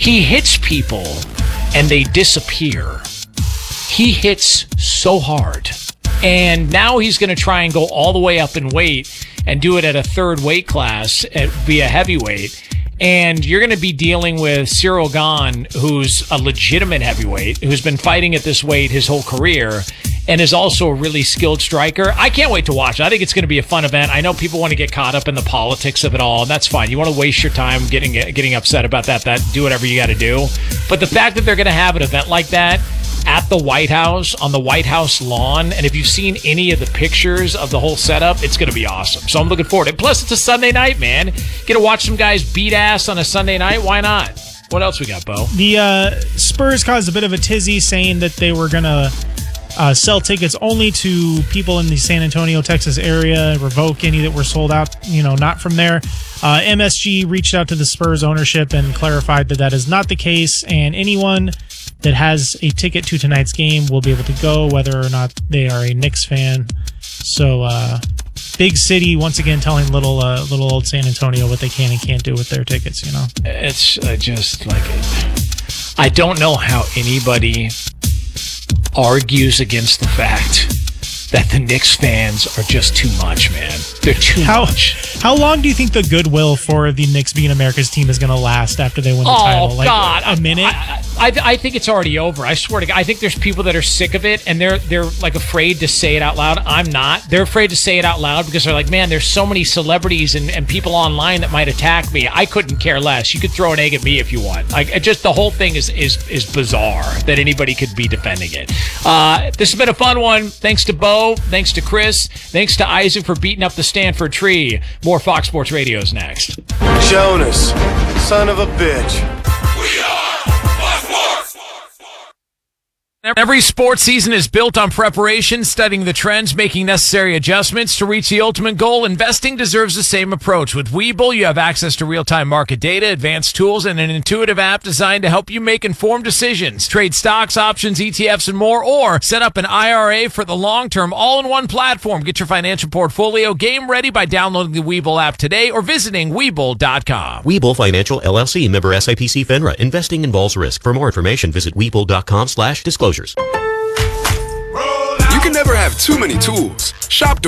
He hits people and they disappear. He hits so hard. And now he's going to try and go all the way up in weight and do it at a third weight class, be a heavyweight. And you're going to be dealing with Cyril Gahn, who's a legitimate heavyweight, who's been fighting at this weight his whole career, and is also a really skilled striker. I can't wait to watch it. I think it's going to be a fun event. I know people want to get caught up in the politics of it all, and that's fine. You want to waste your time getting upset about that, do whatever you got to do. But the fact that they're going to have an event like that at the White House, on the White House lawn, and if you've seen any of the pictures of the whole setup, it's going to be awesome. So I'm looking forward to it. Plus, it's a Sunday night, man. Get to watch some guys beat ass on a Sunday night. Why not? What else we got, Bo? The Spurs caused a bit of a tizzy, saying that they were going to sell tickets only to people in the San Antonio, Texas area, revoke any that were sold out, not from there. MSG reached out to the Spurs ownership and clarified that is not the case, and anyone that has a ticket to tonight's game will be able to go, whether or not they are a Knicks fan. So, big city, once again, telling little old San Antonio what they can and can't do with their tickets, It's just like, I don't know how anybody argues against the fact that the Knicks fans are just too much, man. They're too much. How long do you think the goodwill for the Knicks being America's team is going to last after they win the title? Like, God. A minute? I think it's already over. I swear to God. I think there's people that are sick of it, and they're like afraid to say it out loud. I'm not. They're afraid to say it out loud because they're like, man, there's so many celebrities and people online that might attack me. I couldn't care less. You could throw an egg at me if you want. Like, just the whole thing is bizarre that anybody could be defending it. This has been a fun one. Thanks to Bo. Thanks to Chris. Thanks to Isaac for beating up the Stanford tree. More Fox Sports Radio's next. Jonas, son of a bitch. We are Fox Sports. Every sports season is built on preparation, studying the trends, making necessary adjustments to reach the ultimate goal. Investing deserves the same approach. With Webull, you have access to real-time market data, advanced tools, and an intuitive app designed to help you make informed decisions. Trade stocks, options, ETFs, and more, or set up an IRA for the long-term all-in-one platform. Get your financial portfolio game ready by downloading the Webull app today or visiting Webull.com. Webull Financial, LLC, member SIPC FINRA. Investing involves risk. For more information, visit Webull.com/disclosures. You can never have too many tools. Shop